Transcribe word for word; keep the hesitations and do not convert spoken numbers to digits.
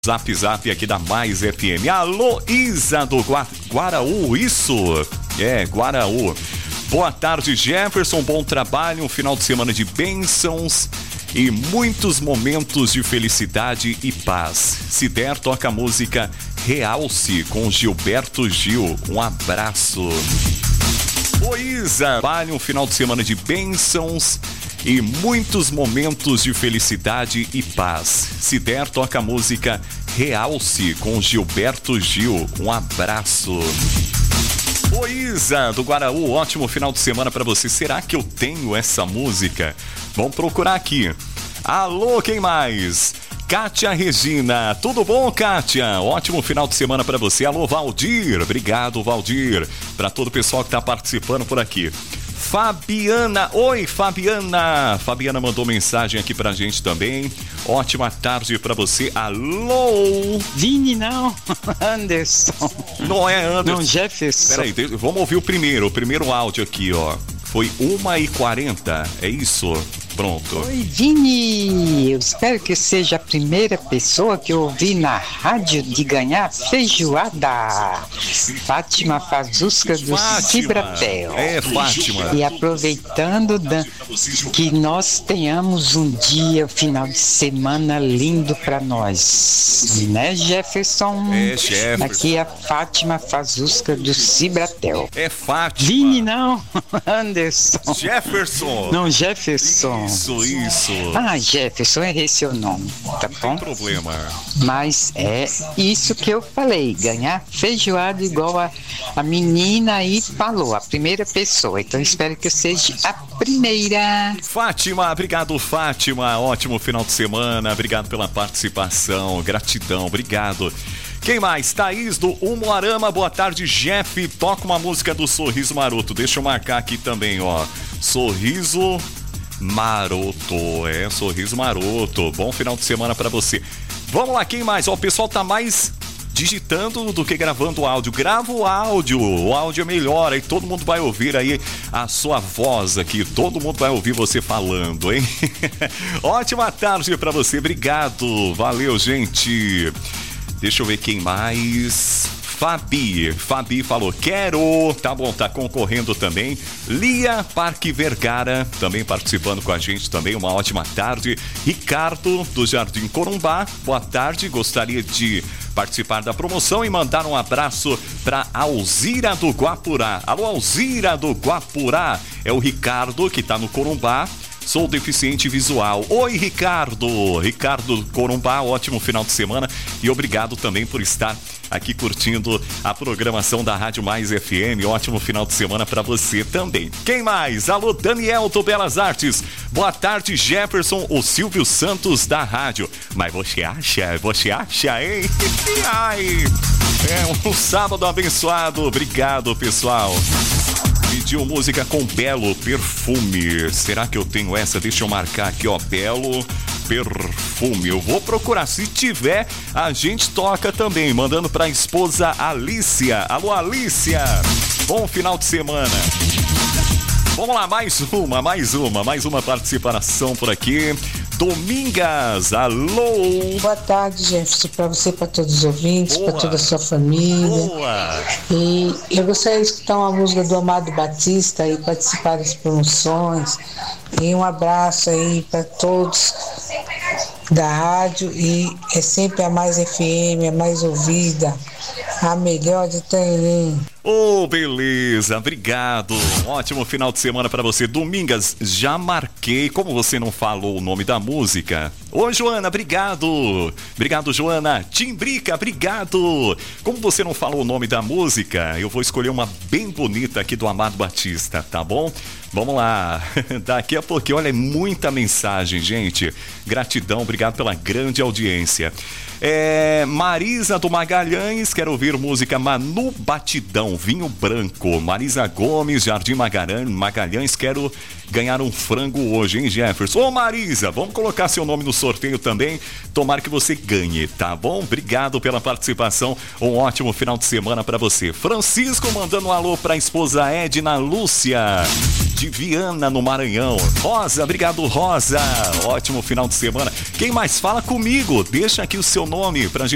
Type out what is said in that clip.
Zap Zap aqui da Mais F M. Alô, Isa do Gua... Guaraú, isso? É, Guaraú. Boa tarde, Jefferson, bom trabalho, um final de semana de bênçãos e muitos momentos de felicidade e paz. Se der, toca a música Realce com Gilberto Gil. Um abraço. Ô Isa, trabalho, um final de semana de bênçãos e muitos momentos de felicidade e paz. Se der, toca a música Realce com Gilberto Gil. Um abraço. Ô Isa, do Guaraú, ótimo final de semana pra você. Será que eu tenho essa música? Vamos procurar aqui. Alô, quem mais? Kátia Regina, tudo bom, Kátia? Ótimo final de semana pra você. Alô, Valdir, obrigado, Valdir. Pra todo o pessoal que tá participando por aqui. Fabiana, oi Fabiana, Fabiana mandou mensagem aqui pra gente também. Ótima tarde pra você. Alô? Vini não, Anderson. Não é Anderson. Não, Jefferson. Peraí, vamos ouvir o primeiro, o primeiro áudio aqui, ó. Foi uma e quarenta, é isso? Pronto. Oi, Vini, eu espero que seja a primeira pessoa que eu ouvi na rádio de ganhar feijoada. Fátima Fazusca do Cibratel. É, Fátima. E aproveitando da, que nós tenhamos um dia, final de semana lindo para nós. Né, Jefferson? É, Jefferson. Aqui é a Fátima Fazusca do Cibratel. É Fátima. Vini não, Anderson. Jefferson. Não, Jefferson. Isso, isso. Ah, Jefferson, errei seu nome, tá bom? Não tem problema. Mas é isso que eu falei, ganhar feijoada igual a, a menina aí falou, a primeira pessoa. Então espero que eu seja a primeira. Fátima, obrigado, Fátima. Ótimo final de semana, obrigado pela participação, gratidão, obrigado. Quem mais? Thaís do Umuarama, boa tarde, Jeff. Toca uma música do Sorriso Maroto. Deixa eu marcar aqui também, ó. Sorriso Maroto, é, Sorriso Maroto. Bom final de semana pra você. Vamos lá, quem mais? Ó, o pessoal tá mais digitando do que gravando o áudio. Grava o áudio, o áudio é melhor, aí todo mundo vai ouvir aí a sua voz aqui, todo mundo vai ouvir você falando, hein? Ótima tarde pra você, obrigado, valeu, gente. Deixa eu ver quem mais. Fabi, Fabi falou, quero, tá bom, tá concorrendo também. Lia Parque Vergara, também participando com a gente também, uma ótima tarde. Ricardo, do Jardim Corumbá, boa tarde, gostaria de participar da promoção e mandar um abraço para Alzira do Guapurá. Alô, Alzira do Guapurá, é o Ricardo que tá no Corumbá. Sou deficiente visual. Oi, Ricardo. Ricardo Corumbá, ótimo final de semana e obrigado também por estar aqui curtindo a programação da Rádio Mais F M. Ótimo final de semana para você também. Quem mais? Alô, Daniel do Belas Artes. Boa tarde, Jefferson, o Silvio Santos da rádio. Mas você acha? Você acha, hein? Ai, é um sábado abençoado. Obrigado, pessoal. Pediu música com Belo Perfume. Será que eu tenho essa? Deixa eu marcar aqui, ó. Belo Perfume. Eu vou procurar. Se tiver, a gente toca também. Mandando pra esposa Alícia. Alô, Alícia. Bom final de semana. Vamos lá, mais uma, mais uma, mais uma participação por aqui. Domingas, alô! Boa tarde, Jefferson, para você, para todos os ouvintes, para toda a sua família. Boa! E eu gostaria de escutar uma música do Amado Batista e participar das promoções. E um abraço aí para todos da rádio. E é sempre a Mais F M, a mais ouvida, a melhor de Tanhém. Ô, oh, beleza, obrigado. Ótimo final de semana pra você. Domingas, já marquei. Como você não falou o nome da música? Ô, Joana, obrigado. Obrigado, Joana. Timbrica, obrigado. Como você não falou o nome da música, eu vou escolher uma bem bonita aqui do Amado Batista, tá bom? Vamos lá. Daqui a pouquinho, olha, é muita mensagem, gente. Gratidão, obrigado pela grande audiência. É, Marisa do Magalhães, quero ouvir música Manu Batidão, Vinho Branco. Marisa Gomes, Jardim Magalhães, quero ganhar um frango hoje, hein, Jefferson? Ô, Marisa, vamos colocar seu nome no sorteio também. Tomara que você ganhe, tá bom? Obrigado pela participação. Um ótimo final de semana pra você. Francisco mandando um alô pra esposa Edna Lúcia, de Viana, no Maranhão. Rosa, obrigado, Rosa. Ótimo final de semana. Quem mais fala comigo? Deixa aqui o seu nome pra gente